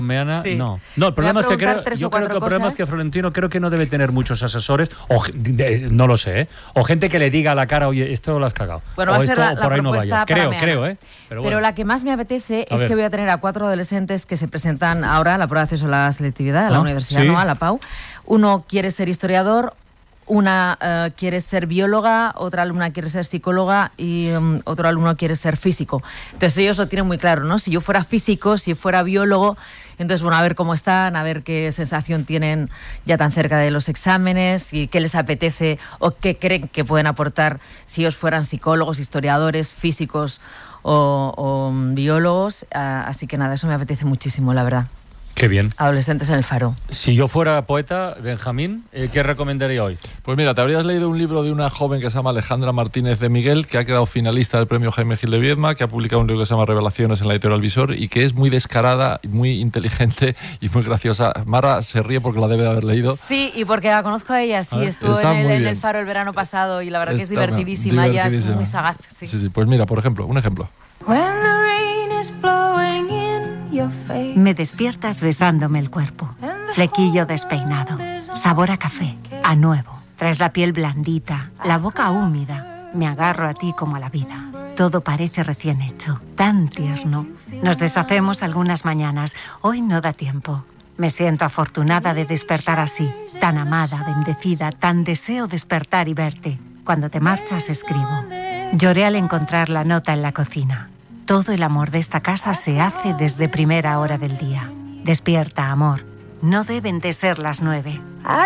Meana, Sí. no, el problema es que creo que el problema es que cosas. Florentino creo que no debe tener muchos asesores, no lo sé, o gente que le diga a la cara, oye, esto lo has cagado. Bueno, o va a ser esto, la por ahí no propuesta vayas. para Creo, Meana. Pero Pero bueno. la que más me apetece A es ver. que voy a tener a 4 adolescentes que se presentan ahora a la prueba de acceso a la selectividad, a la Ah, universidad, sí. ¿no? A la PAU. Uno quiere ser historiador, una quiere ser bióloga, otra alumna quiere ser psicóloga y otro alumno quiere ser físico. Entonces ellos lo tienen muy claro, ¿no? Si yo fuera físico, si fuera biólogo, entonces, bueno, a ver cómo están, a ver qué sensación tienen ya tan cerca de los exámenes y qué les apetece o qué creen que pueden aportar si ellos fueran psicólogos, historiadores, físicos o biólogos. Así que nada, eso me apetece muchísimo, la verdad. Qué bien. Adolescentes en el Faro. Si yo fuera poeta, Benjamín, ¿qué recomendaría hoy? Pues mira, te habrías leído un libro de una joven que se llama Alejandra Martínez de Miguel, que ha quedado finalista del premio Jaime Gil de Viedma, que ha publicado un libro que se llama Revelaciones en la editorial Visor y que es muy descarada, muy inteligente y muy graciosa. Mara se ríe porque la debe de haber leído. Sí, y porque la conozco a ella, sí, estuvo Está muy en bien. el Faro el verano pasado y la verdad que es Está divertidísima, ella es divertidísima. muy sagaz. Sí. Sí, pues mira, por ejemplo, un ejemplo. Me despiertas besándome el cuerpo. Flequillo despeinado. Sabor a café. A nuevo. Traes la piel blandita. La boca húmeda. Me agarro a ti como a la vida. Todo parece recién hecho. Tan tierno. Nos deshacemos algunas mañanas. Hoy no da tiempo. Me siento afortunada de despertar así. Tan amada, bendecida. Tan deseo despertar y verte. Cuando te marchas escribo. Lloré al encontrar la nota en la cocina. Todo el amor de esta casa se hace desde primera hora del día. Despierta, amor. No deben de ser las 9.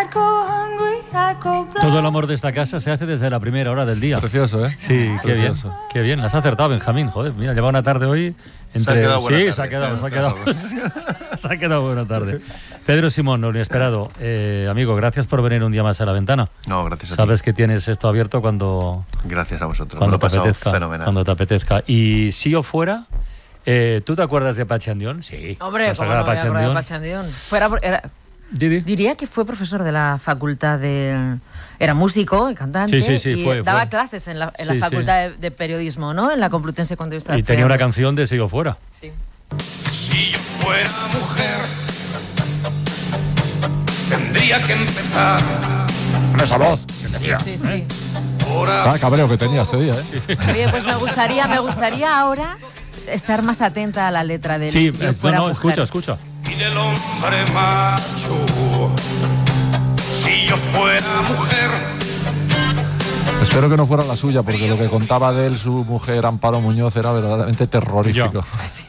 Todo el amor de esta casa se hace desde la primera hora del día. Precioso, ¿eh? Sí, qué bien, Precioso. qué bien. Has acertado, Benjamín. Joder, mira, lleva una tarde hoy entre... Se ha quedado buena sí, tarde, se ha quedado. claro. Se ha quedado buena tarde. Pedro Simón, lo inesperado. Amigo, gracias por venir un día más a La Ventana. No, gracias a ti. Sabes que tienes esto abierto cuando Gracias a vosotros. te Me lo he pasado apetezca. fenomenal. Cuando te apetezca. Y si yo fuera... ¿tú te acuerdas de Pachi Andión? Sí. Hombre, la ¿cómo saga no me Pachi acuerdo de Andión. Pachi Andión? Didi. Diría que fue profesor de la facultad de... Era músico y cantante Sí, y fue. daba clases en la Sí, facultad de periodismo, ¿no? En la Complutense cuando yo estaba Y tenía estudiando. una canción de Si yo fuera. Sí. Si yo fuera mujer, tendría que empezar Esa voz. Sí. por Ah, cabreo que tenía este día, ¿eh? Oye, pues me gustaría ahora estar más atenta a la letra del Sí, Si yo fuera mujer. escucha. y del hombre macho. Si yo fuera mujer, Espero que no fuera la suya, porque lo que contaba de él su mujer Amparo Muñoz era verdaderamente terrorífico. Yo.